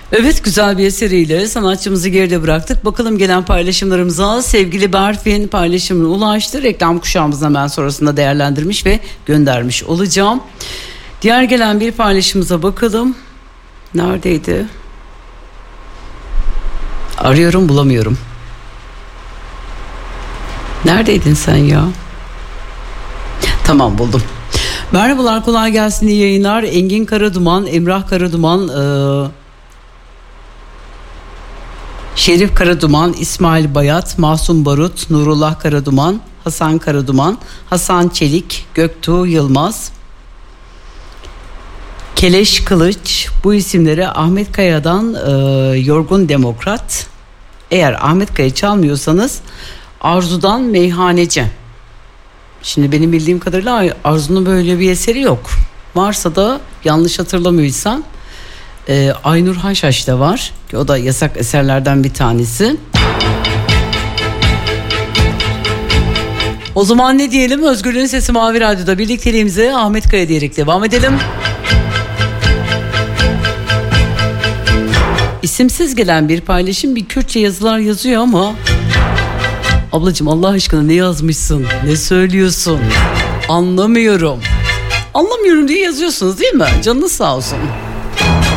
Evet, güzel bir eseriyle sanatçımızı geride bıraktık. Bakalım gelen paylaşımlarımıza. Sevgili Berfin paylaşımını ulaştı. Reklam kuşağımızın hemen sonrasında değerlendirmiş ve göndermiş olacağım. Diğer gelen bir paylaşımıza bakalım. Neredeydi? Arıyorum, bulamıyorum. Neredeydin sen ya? Tamam, buldum. Merhabalar, kolay gelsin, iyi yayınlar. Engin Karaduman, Emrah Karaduman, Şerif Karaduman, İsmail Bayat, Masum Barut, Nurullah Karaduman, Hasan Karaduman, Hasan Çelik, Göktuğ Yılmaz, Keleş Kılıç, bu isimlere Ahmet Kaya'dan Yorgun Demokrat. Eğer Ahmet Kaya çalmıyorsanız Arzu'dan Meyhaneci. Şimdi benim bildiğim kadarıyla Arzu'nun böyle bir eseri yok. Varsa da yanlış hatırlamıyorsam Aynur Haşhaş'ta var. O da yasak eserlerden bir tanesi. O zaman ne diyelim? Özgürlüğün Sesi Mavi Radyo'da birlikteliğimize Ahmet Kaya diyerek devam edelim. İsimsiz gelen bir paylaşım, bir Kürtçe yazılar yazıyor ama ablacığım Allah aşkına ne yazmışsın? Ne söylüyorsun? Anlamıyorum. Anlamıyorum diye yazıyorsunuz değil mi? Canınız sağ olsun.